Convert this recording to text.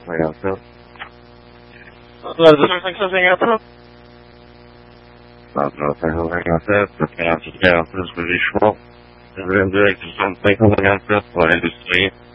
Ragazzo. Ragazzo, perché non ci chiama più squisito. Dovremmo dire che sono poi con ragazzo, poi industria.